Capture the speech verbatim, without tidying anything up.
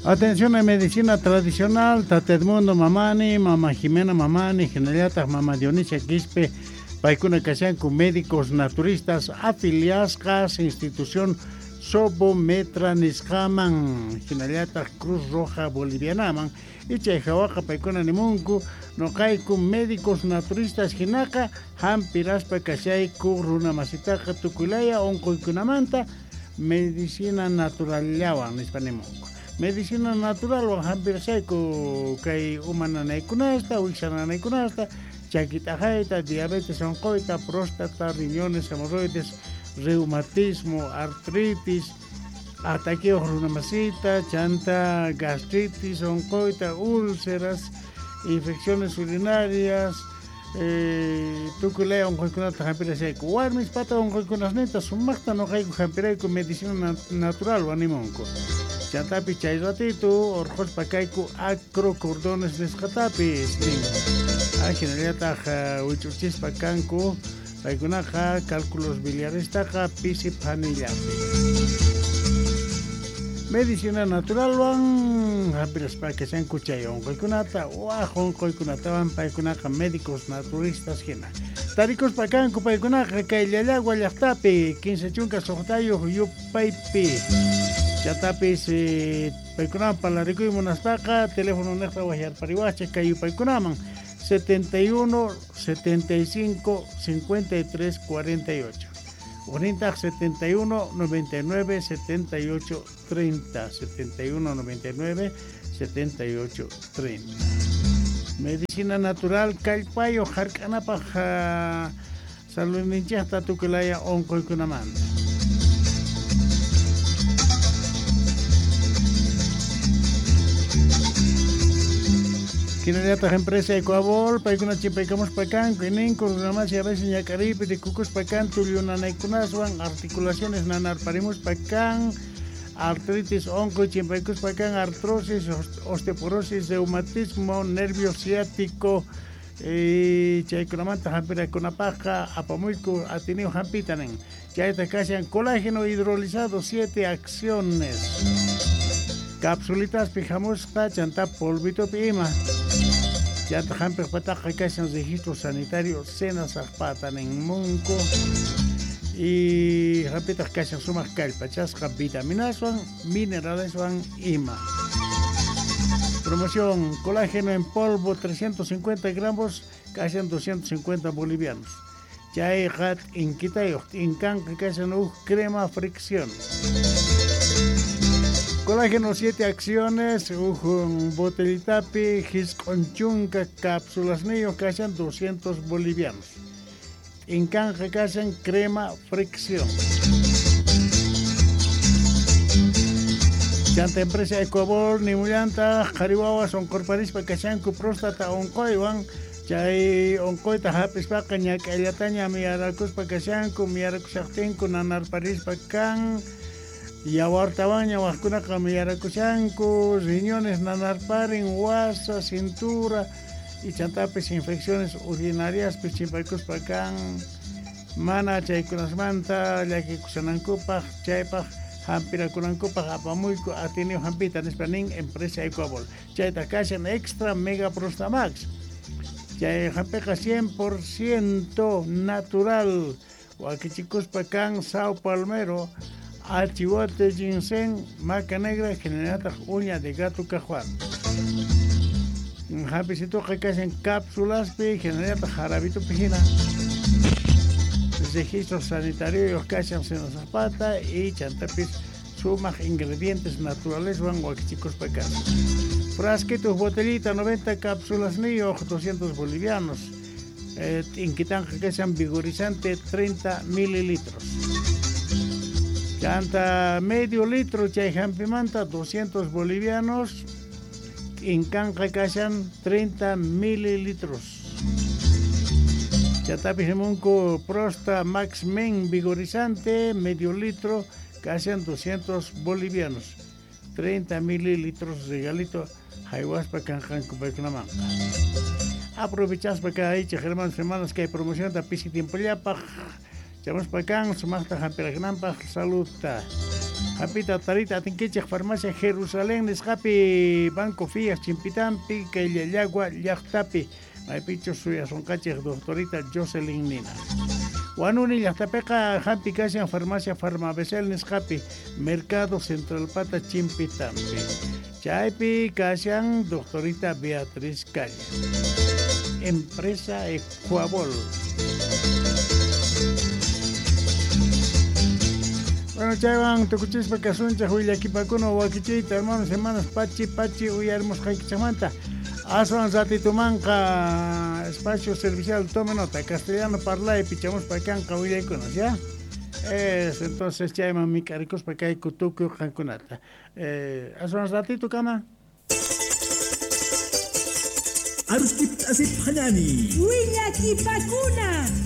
Atención a medicina tradicional, Tatedmundo Mamani, Mama Jimena Mamani, Generaliata Mama Dionisia Quispe, Paikuna Kashanku, médicos naturistas afiliadas, institución Sobometra Niscaman, Generaliata Cruz Roja Bolivianaman, y Chaijawaja Paikuna Nimunku, Nokaiku, médicos naturistas Jinaka, Hampiraspa Kashaiku, Runamasitaka Tukulaya, Onkoikunamanta, medicina natural Yawan, Hispanimunku. Medicina natural wa hampirasaiku kay umananaykunasta, wiksananaykunasta, chaquitajaita, diabetes oncoita, próstata, riñones, hemorroides, reumatismo, artritis, ataque runamasita, chanta, gastritis, oncoita, úlceras, infecciones urinarias, eh, tukulea oncoikunata hampirasaiku. Warmis pata oncoikunasneta, sumakta no kayku hampiraiku medicina nat natural wa nimonko. Chantapi chay ratito, orjos pacaico acrocordones descatapis, ning. Generaliata huichuchis pacanco, paikunaja, cálculos biliares taja, pisipanillapi. Medicina natural van, hapiras pa que sean cuchayon, coikunata, oajon coikunata van paikunaja, médicos naturistas gena. Taricos pacanco, paikunaja, kailala, guayaftapi, quince chuncas, sojotayo, yupaipi. Ya tapis eh, Paikunam Palarico y Monaspaca, teléfono Nexa Guajar Parihuache, Cayu Paikunaman, setenta y uno, setenta y cinco, cincuenta y tres, cuarenta y ocho. Unintac setenta y uno, noventa y nueve, setenta y ocho, treinta. setenta y uno, noventa y nueve, setenta y ocho, treinta. Medicina natural, Calpayo, Jarcanapaja, Salud Ninja, Tatukelaya, Oncoikunamanda. Kinaliata empresa Ecuabol, Paikuna Chipecamos Pacan, Quinin, Kurunamasi, a veces Yacaripe, de Cucus Pacan, Tuliunanaikunaswan, articulaciones Nanarparimus Pacan, artritis onco, Chimpecus Pacan, artrosis, osteoporosis, reumatismo, nervio ciático, y Chaicronamanta, Jampira Conapaja, Apamuico, Ateneo Jampitanen, Chaita Casian, colágeno hidrolizado, siete acciones. Capsulitas pijamos chanta polvito pima. Ya tajan pataja casan registro sanitario cenas arpatan en munco y rapitas casan sumas calpachas vitaminas van minerales van ima. Promoción colágeno en polvo trescientos cincuenta gramos casan doscientos cincuenta bolivianos. Ya hay rat inquitayo incan que casan crema fricción. Colágeno siete acciones, un botellitapi, gisconchunca, cápsulas niños, casan doscientos bolivianos. En canje casan crema fricción. Chanta empresa Ecuabol, Nimuyanta, Jariwawa, son corparispa, casan cu próstata, oncoiwan, chay oncoita hapis pa, cañac, ayataña, mi aracus pa casan cu, mi aracus actin cu, nanarparispa can. Y ahorita baña, vascuna camillara cuchanco, riñones nanarparin, huasa, cintura y chantapes, infecciones urinarias, pichimpaicos pacan, mana, chaykunas manta, yaki kusanancupa, chaypa, hampira kunancupa, apamuico, ateneo hampita, nespanin, empresa Ecuabol. Chayta casan extra mega prostamax. Chay hampeja cien por ciento natural. Huaquichicos pacan, Sao Palmero. Achihuate, ginseng, maca negra, generata uña de gato cajuán. Japicito que caen cápsulas, generata jarabito pijina. Registros sanitarios caen en la zapata y chantapis sumas ingredientes naturales van guaquichicos pecados. Frasquitos, botellita, noventa cápsulas niño, doscientos bolivianos. Eh, Inquitan que sean vigorizante, treinta mililitros. Canta medio litro chayjampimanta, doscientos bolivianos. En canja casan treinta mililitros. Chatapijemunco Prosta Max Men vigorizante, medio litro, casan doscientos bolivianos. treinta mililitros regalito, Jaihuaspa Canjanco Becnaman. Aprovechas para que hay hermanos hermanas que hay promoción de pisi tiempo ya pa. Llamamos para acá, sumasta jamperagnampa, salud. Apita tarita atinkichik farmacia Jerusalén nisqapi Banco Fias Chimpitampi Kayllagua llaqtapi maypichu suyasonqachik doctorita Jocelyn Nina. Wanuni llaqtapiqa hampi kashan farmacia Farmabesel nisqapi Mercado Central Pata Chimpitampi. Chaypi kashan doctorita Beatriz Calle. Empresa Ecuabol. Bueno, chaywan tukuchispa kasuncha huillakipakuno wakichita hermanos hermanas pachi pachi uyarmos haykichamanta aswan ratitumanqa espacio servicial tome nota castellano parlay pichamos pa kanqa willaykunas ya es entonces chayman mikaricuspa kay kutuku qankunata eh aswan ratito kama Aruskip asip hanani Willakipakuna